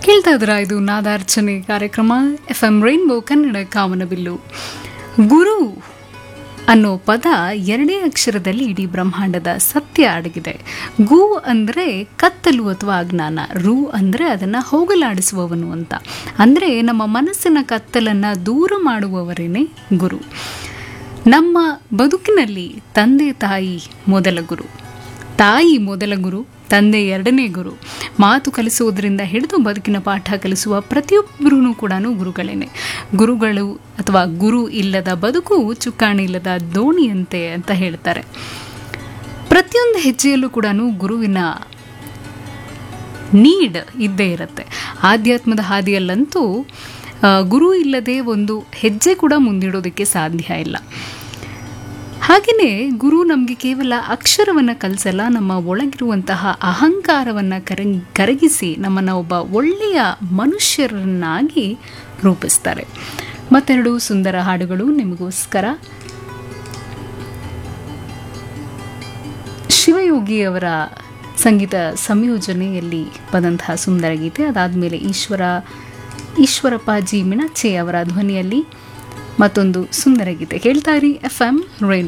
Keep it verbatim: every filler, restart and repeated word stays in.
ಕೇಳ್ತಾ ಇದ್ರ ಇದು ನಾದಾರ್ಚನೆ ಕಾರ್ಯಕ್ರಮ ಎಫ್ ಎಂ ರೈನ್ಬೋ ಕನ್ನಡ ಕಾಮನಬಿಲ್ಲು. ಗುರು ಅನ್ನೋ ಪದ ಎರಡೇ ಅಕ್ಷರದಲ್ಲಿ ಇಡೀ ಬ್ರಹ್ಮಾಂಡದ ಸತ್ಯ ಅಡಗಿದೆ. ಗು ಅಂದರೆ ಕತ್ತಲು ಅಥವಾ ಅಜ್ಞಾನ, ರು ಅಂದರೆ ಅದನ್ನು ಹೋಗಲಾಡಿಸುವವನು ಅಂತ. ಅಂದರೆ ನಮ್ಮ ಮನಸ್ಸಿನ ಕತ್ತಲನ್ನು ದೂರ ಮಾಡುವವರೇನೆ ಗುರು. ನಮ್ಮ ಬದುಕಿನಲ್ಲಿ ತಂದೆ ತಾಯಿ ಮೊದಲ ಗುರು, ತಾಯಿ ಮೊದಲ ಗುರು, ತಂದೆ ಎರಡನೇ ಗುರು. ಮಾತು ಕಲಿಸುವುದರಿಂದ ಹಿಡಿದು ಬದುಕಿನ ಪಾಠ ಕಲಿಸುವ ಪ್ರತಿಯೊಬ್ಬರೂ ಕೂಡ ಗುರುಗಳೇನೆ. ಗುರುಗಳು ಅಥವಾ ಗುರು ಇಲ್ಲದ ಬದುಕು ಚುಕ್ಕಾಣಿ ಇಲ್ಲದ ದೋಣಿಯಂತೆ ಅಂತ ಹೇಳ್ತಾರೆ. ಪ್ರತಿಯೊಂದು ಹೆಜ್ಜೆಯಲ್ಲೂ ಕೂಡ ಗುರುವಿನ ನೀಡ್ ಇದ್ದೇ ಇರುತ್ತೆ. ಆಧ್ಯಾತ್ಮದ ಹಾದಿಯಲ್ಲಂತೂ ಗುರು ಇಲ್ಲದೆ ಒಂದು ಹೆಜ್ಜೆ ಕೂಡ ಮುಂದಿಡೋದಕ್ಕೆ ಸಾಧ್ಯ ಇಲ್ಲ. ಹಾಗೆಯೇ ಗುರು ನಮಗೆ ಕೇವಲ ಅಕ್ಷರವನ್ನು ಕಲಿಸಲ್ಲ, ನಮ್ಮ ಒಳಗಿರುವಂತಹ ಅಹಂಕಾರವನ್ನು ಕರ ಕರಗಿಸಿ ನಮ್ಮನ್ನು ಒಬ್ಬ ಒಳ್ಳೆಯ ಮನುಷ್ಯರನ್ನಾಗಿ ರೂಪಿಸ್ತಾರೆ. ಮತ್ತೆರಡು ಸುಂದರ ಹಾಡುಗಳು ನಿಮಗೋಸ್ಕರ. ಶಿವಯೋಗಿಯವರ ಸಂಗೀತ ಸಂಯೋಜನೆಯಲ್ಲಿ ಬಂದಂತಹ ಸುಂದರ ಗೀತೆ. ಅದಾದಮೇಲೆ ಈಶ್ವರ ಈಶ್ವರಪ್ಪ ಜಿ ಮಿಣಚೆ ಅವರ ಧ್ವನಿಯಲ್ಲಿ ಮತ್ತೊಂದು ಸುಂದರ ಗೀತೆ. ಕೇಳ್ತಾ ಇರಿ ಎಫ್ ಎಂ ರೈನ್